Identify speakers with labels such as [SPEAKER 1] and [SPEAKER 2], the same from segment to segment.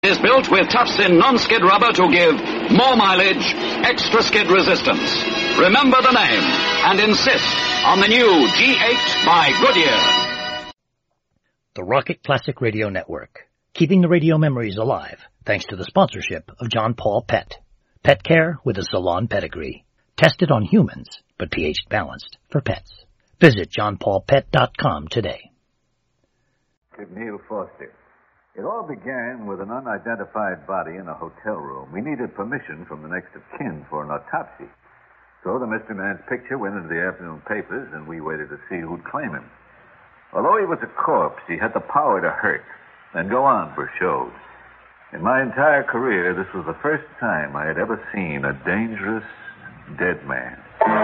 [SPEAKER 1] Is built with Tufsin non-skid rubber to give more mileage, extra skid resistance. Remember the name and insist on the new G8 by Goodyear.
[SPEAKER 2] The Rocket Classic Radio Network, keeping the radio memories alive thanks to the sponsorship of John Paul Pet. Pet care with a salon pedigree. Tested on humans, but pH balanced for pets. Visit johnpaulpet.com today.
[SPEAKER 3] Neil Foster. It all began with an unidentified body in a hotel room. We needed permission from the next of kin for an autopsy. So the mystery man's picture went into the afternoon papers, and we waited to see who'd claim him. Although he was a corpse, he had the power to hurt and go on for shows. In my entire career, this was the first time I had ever seen a dangerous, dead man.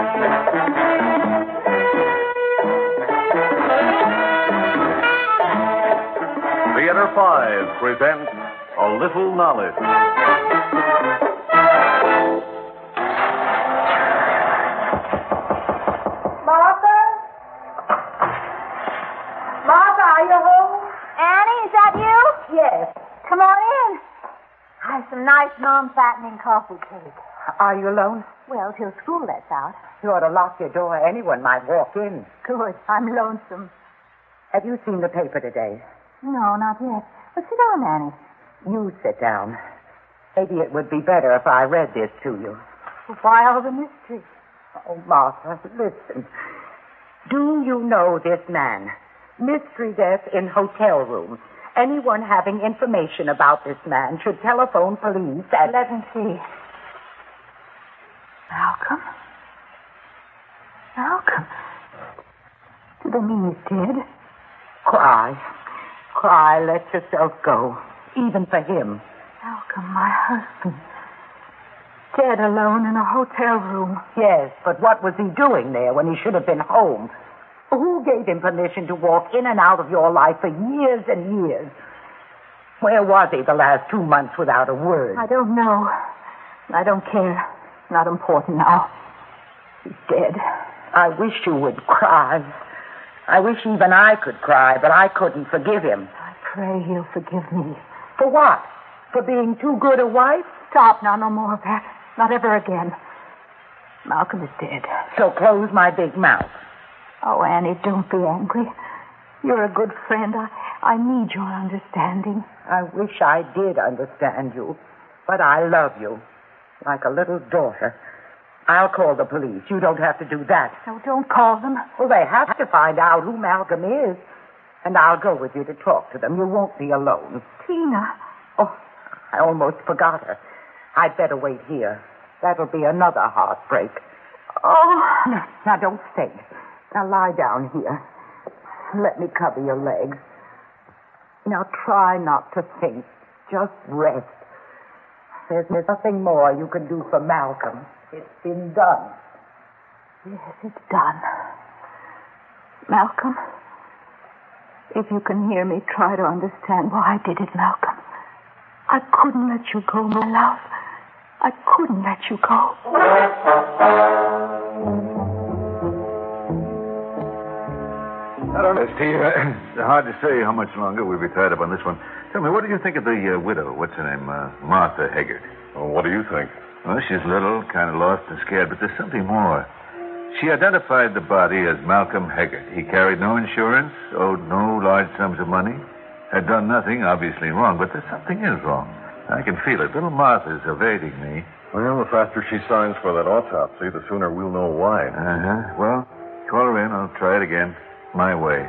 [SPEAKER 4] Theater 5 presents A Little Knowledge.
[SPEAKER 5] Martha? Martha, are you home?
[SPEAKER 6] Annie, is that you?
[SPEAKER 5] Yes.
[SPEAKER 6] Come on in. I have some nice non-fattening coffee cake.
[SPEAKER 5] Are you alone?
[SPEAKER 6] Well, till school lets out.
[SPEAKER 5] You ought to lock your door. Anyone might walk in.
[SPEAKER 6] Good. I'm lonesome.
[SPEAKER 5] Have you seen the paper today?
[SPEAKER 6] No, not yet. But sit down, Annie.
[SPEAKER 5] You sit down. Maybe it would be better if I read this to you.
[SPEAKER 6] Well, why all the mystery?
[SPEAKER 5] Oh, Martha, listen. Do you know this man? Mystery death in hotel room. Anyone having information about this man should telephone police at...
[SPEAKER 6] Let me see. Malcolm? Malcolm? Do they mean he's dead?
[SPEAKER 5] Cry. Cry, let yourself go. Even for him.
[SPEAKER 6] Malcolm, my husband. Dead alone in a hotel room.
[SPEAKER 5] Yes, but what was he doing there when he should have been home? Who gave him permission to walk in and out of your life for years and years? Where was he the last 2 months without a word?
[SPEAKER 6] I don't know. I don't care. Not important now. He's dead.
[SPEAKER 5] I wish you would cry. I wish even I could cry, but I couldn't forgive him.
[SPEAKER 6] I pray he'll forgive me.
[SPEAKER 5] For what? For being too good a wife?
[SPEAKER 6] Stop now, no more of that. Not ever again. Malcolm is dead.
[SPEAKER 5] So close my big mouth.
[SPEAKER 6] Oh, Annie, don't be angry. You're a good friend. I need your understanding.
[SPEAKER 5] I wish I did understand you, but I love you. Like a little daughter. I'll call the police. You don't have to do that.
[SPEAKER 6] No, don't call them.
[SPEAKER 5] Well, they have to find out who Malcolm is. And I'll go with you to talk to them. You won't be alone.
[SPEAKER 6] Tina.
[SPEAKER 5] Oh, I almost forgot her. I'd better wait here. That'll be another heartbreak.
[SPEAKER 6] Oh.
[SPEAKER 5] Now don't stay. Now lie down here. Let me cover your legs. Now try not to think. Just rest. There's nothing more you can do for Malcolm. It's been done.
[SPEAKER 6] Yes, it's done. Malcolm, if you can hear me, try to understand why I did it, Malcolm. I couldn't let you go, my love. I couldn't let you go.
[SPEAKER 3] I don't know, Steve. It's hard to say how much longer we'll be tied up on this one. Tell me, what do you think of the widow? What's her name? Martha Haggard.
[SPEAKER 4] Well, what do you think?
[SPEAKER 3] Well, she's little, kind of lost and scared, but there's something more. She identified the body as Malcolm Haggard. He carried no insurance, owed no large sums of money, had done nothing obviously wrong, but there's something is wrong. I can feel it. Little Martha's evading me.
[SPEAKER 4] Well, the faster she signs for that autopsy, the sooner we'll know why.
[SPEAKER 3] Uh-huh. Well, call her in. I'll try it again. My way.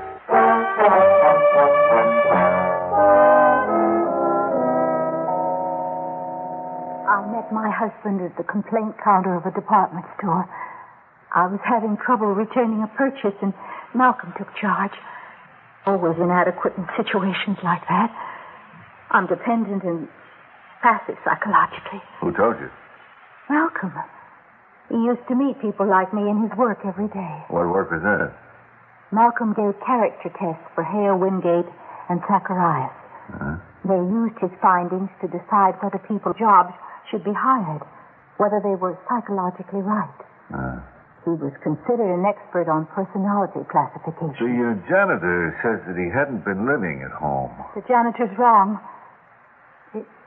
[SPEAKER 6] I met my husband at the complaint counter of a department store. I was having trouble returning a purchase, and Malcolm took charge. Always inadequate in situations like that. I'm dependent and passive psychologically.
[SPEAKER 3] Who told you?
[SPEAKER 6] Malcolm. He used to meet people like me in his work every day.
[SPEAKER 3] What work was that?
[SPEAKER 6] Malcolm gave character tests for Hale, Wingate, and Zacharias.
[SPEAKER 3] Uh-huh.
[SPEAKER 6] They used his findings to decide whether people's jobs should be hired, whether they were psychologically right.
[SPEAKER 3] Uh-huh.
[SPEAKER 6] He was considered an expert on personality classification.
[SPEAKER 3] The janitor says that he hadn't been living at home.
[SPEAKER 6] The janitor's wrong. It